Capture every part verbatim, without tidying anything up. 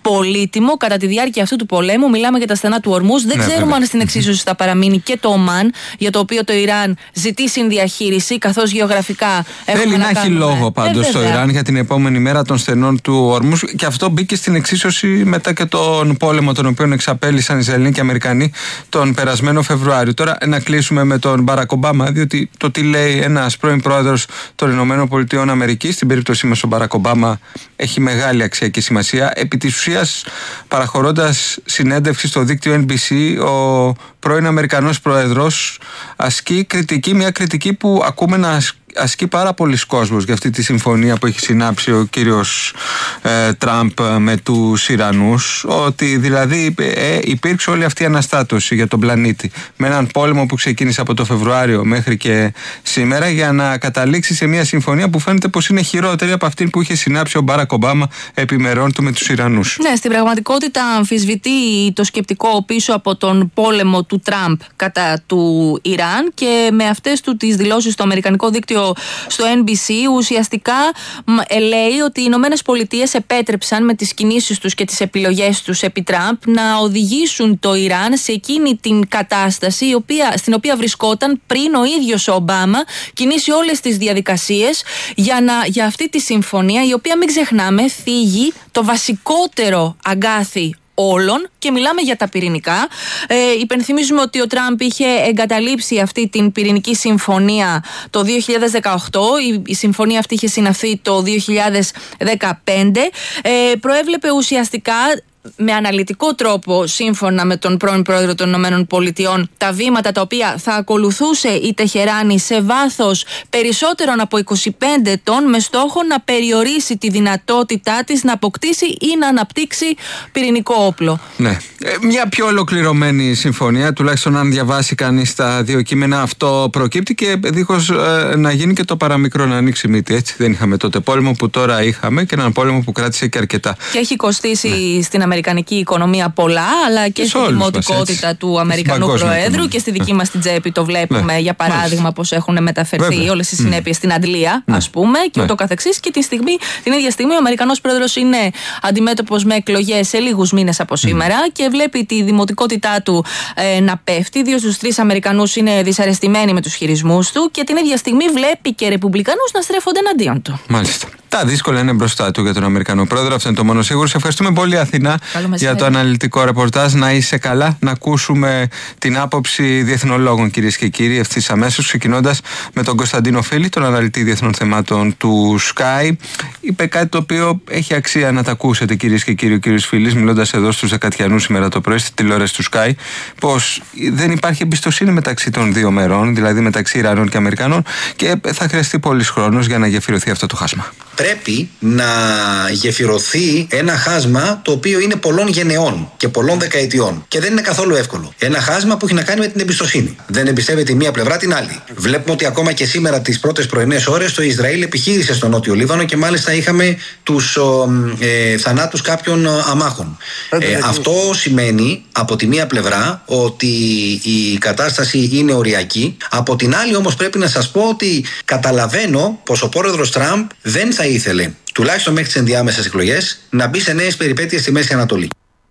πολύτιμο κατά τη διάρκεια αυτού του πολέμου. Μιλάμε για τα στενά του Ορμούζ. Δεν ναι, ξέρουμε βέβαια. αν στην εξίσωση θα παραμείνει και το Ομάν, για το οποίο το Ιράν ζητεί συνδιαχείριση, καθώς γεωγραφικά θέλει να, να έχει λόγο πάντως το Ιράν για την επόμενη μέρα των στενών του Ορμούζ. Και αυτό μπήκε στην εξίσωση μετά και τον πόλεμο τον οποίο εξαπέλυσαν οι Ισραηλοί και οι Αμερικανοί τον περασμένο Φεβρουάριο. Τώρα να κλείσουμε με τον Μπαράκ Ομπάμα, διότι το τι λέει ένας πρώην πρόεδρος των Ηνωμένων Πολιτειών Αμερικής, στην περίπτωσή μας ο Μπαράκ Ομπάμα, έχει μεγάλη αξία και σημασία. Επί της ουσίας, παραχωρώντας συνέντευξη στο δίκτυο Εν Μπι Σι, ο πρώην Αμερικανός πρόεδρος ασκεί κριτική, μια κριτική που ακούμε να ασκεί ασκεί πάρα πολλοί κόσμος για αυτή τη συμφωνία που έχει συνάψει ο κύριος ε, Τραμπ με τους Ιρανούς, ότι δηλαδή ε, υπήρξε όλη αυτή η αναστάτωση για τον πλανήτη με έναν πόλεμο που ξεκίνησε από το Φεβρουάριο μέχρι και σήμερα, για να καταλήξει σε μια συμφωνία που φαίνεται πως είναι χειρότερη από αυτή που είχε συνάψει ο Μπάρακ Ομπάμα επιμερών του με τους Ιρανούς. Ναι, στην πραγματικότητα αμφισβητεί το σκεπτικό πίσω από τον πόλεμο του Τραμπ κατά του Ιράν, και με αυτές του τις δηλώσεις στο αμερικανικό δίκτυο στο Εν Μπι Σι ουσιαστικά λέει ότι οι Ηνωμένες Πολιτείες επέτρεψαν με τις κινήσεις τους και τις επιλογές τους επί Τραμπ να οδηγήσουν το Ιράν σε εκείνη την κατάσταση η οποία, στην οποία βρισκόταν πριν ο ίδιος ο Ομπάμα κινήσει όλες τις διαδικασίες για, να, για αυτή τη συμφωνία, η οποία, μην ξεχνάμε, θίγει το βασικότερο αγκάθι όλων, και μιλάμε για τα πυρηνικά. Ε, υπενθυμίζουμε ότι ο Τραμπ είχε εγκαταλείψει αυτή την πυρηνική συμφωνία το δύο χιλιάδες δεκαοκτώ. Η, η συμφωνία αυτή είχε συναυθεί το δύο χιλιάδες δεκαπέντε. Ε, προέβλεπε ουσιαστικά με αναλυτικό τρόπο, σύμφωνα με τον πρώην πρόεδρο των Ηνωμένων Πολιτειών, τα βήματα τα οποία θα ακολουθούσε η Τεχεράνη σε βάθος περισσότερων από είκοσι πέντε ετών, με στόχο να περιορίσει τη δυνατότητά της να αποκτήσει ή να αναπτύξει πυρηνικό όπλο. Ναι. Μια πιο ολοκληρωμένη συμφωνία, τουλάχιστον αν διαβάσει κανείς τα δύο κείμενα, αυτό προκύπτει, και δίχως ε, να γίνει και το παραμικρό να ανοίξει μύτη. Έτσι δεν είχαμε τότε πόλεμο που τώρα είχαμε, και έναν πόλεμο που κράτησε και αρκετά. Και έχει κοστίσει ναι. στην Αμερικανική οικονομία πολλά, αλλά και, και στη δημοτικότητα μας, του Αμερικανού Προέδρου οικονομία. Και στη δική μας την τσέπη το βλέπουμε, ναι. για παράδειγμα, πώς έχουν μεταφερθεί Βέβαια. όλες οι συνέπειες mm. στην Αντλία, ναι. ας πούμε, και ναι. ούτω καθεξής. Και τη στιγμή, την ίδια στιγμή ο Αμερικανός Πρόεδρος είναι αντιμέτωπος με εκλογές σε λίγους μήνες από σήμερα mm. και βλέπει τη δημοτικότητά του ε, να πέφτει. Δύο στους τρεις Αμερικανούς είναι δυσαρεστημένοι με τους χειρισμούς του, και την ίδια στιγμή βλέπει και Ρεπουμπλικανούς να στρέφονται εναντίον του. Μάλιστα. Τα δύσκολα είναι μπροστά του για τον Αμερικανό Πρόεδρο, αυτό είναι το μόνο σίγουρο. Σε ευχαριστούμε πολύ, Αθηνά, για το αναλυτικό ρεπορτάζ. Να είσαι καλά. Να ακούσουμε την άποψη διεθνολόγων, κυρίες και κύριοι, ευθύς αμέσως, ξεκινώντας με τον Κωνσταντίνο Φίλη, τον αναλυτή διεθνών θεμάτων του Sky. Είπε κάτι το οποίο έχει αξία να τα ακούσετε, κυρίες και κύριοι. Ο κύριος Φίλης, μιλώντας εδώ στους Δεκατιανούς σήμερα το πρωί, στη τηλεόραση του Sky, πως δεν υπάρχει εμπιστοσύνη μεταξύ των δύο μερών, δηλαδή μεταξύ Ιρανών και Αμερικανών, και θα χρειαστεί πολύς χρόνος για να γεφυρωθεί αυτό το χάσμα. Πρέπει να γεφυρωθεί ένα χάσμα το οποίο είναι πολλών γενεών και πολλών δεκαετιών. Και δεν είναι καθόλου εύκολο. Ένα χάσμα που έχει να κάνει με την εμπιστοσύνη. Δεν εμπιστεύεται η μία πλευρά την άλλη. Βλέπουμε ότι ακόμα και σήμερα, τις πρώτες πρωινές ώρες, το Ισραήλ επιχείρησε στο Νότιο Λίβανο, και μάλιστα είχαμε τους ε, θανάτους κάποιων αμάχων. Ε, αυτό σημαίνει από τη μία πλευρά ότι η κατάσταση είναι οριακή. Από την άλλη, όμως, πρέπει να σας πω ότι καταλαβαίνω πως ο πρόεδρος Τραμπ δεν θα ήθελε, τουλάχιστον μέχρι τις ενδιάμεσες εκλογές, να μπει σε νέες περιπέτειες στη Μέση Ανατολή.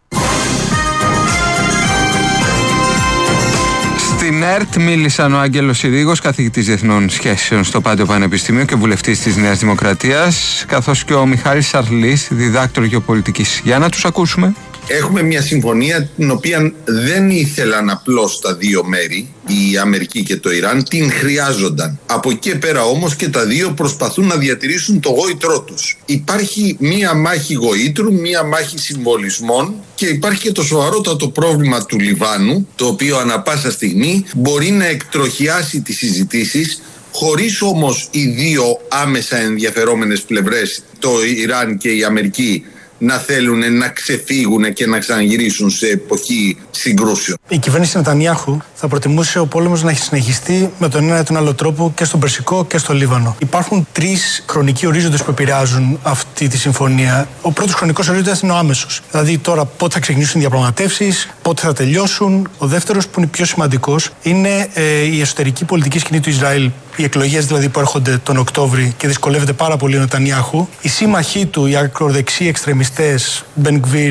Στην ΕΡΤ μίλησαν ο Άγγελος Ηρίγος, καθηγητής διεθνών σχέσεων στο Πάντιο Πανεπιστήμιο και βουλευτής της Νέας Δημοκρατίας, καθώς και ο Μιχάλης Σαρλής, διδάκτορ γεωπολιτικής. Για να τους ακούσουμε. Έχουμε μια συμφωνία την οποία δεν ήθελαν απλώς τα δύο μέρη, η Αμερική και το Ιράν, την χρειάζονταν. Από εκεί και πέρα όμως και τα δύο προσπαθούν να διατηρήσουν το γόητρό τους. Υπάρχει μια μάχη γοήτρου, μια μάχη συμβολισμών, και υπάρχει και το σοβαρότατο πρόβλημα του Λιβάνου, το οποίο ανα πάσα στιγμή μπορεί να εκτροχιάσει τις συζητήσεις, χωρίς όμως οι δύο άμεσα ενδιαφερόμενες πλευρές, το Ιράν και η Αμερική, να θέλουν να ξεφύγουν και να ξαναγυρίσουν σε εποχή συγκρούσεων. Η κυβέρνηση Νετανιάχου θα προτιμούσε ο πόλεμος να έχει συνεχιστεί με τον ένα ή τον άλλο τρόπο και στον Περσικό και στο Λίβανο. Υπάρχουν τρεις χρονικοί ορίζοντες που επηρεάζουν αυτή τη συμφωνία. Ο πρώτος χρονικός ορίζοντας είναι ο άμεσος. Δηλαδή, τώρα πότε θα ξεκινήσουν οι διαπραγματεύσεις, πότε θα τελειώσουν. Ο δεύτερος, που είναι πιο σημαντικός, είναι ε, η εσωτερική πολιτική σκηνή του Ισραήλ. Οι εκλογές δηλαδή που έρχονται τον Οκτώβρη και δυσκολεύεται πάρα πολύ ο Νετανιάχου. Οι σύμμαχοί του, οι ακροδεξιοί εξτρεμιστές, Μπεν Γκβίρ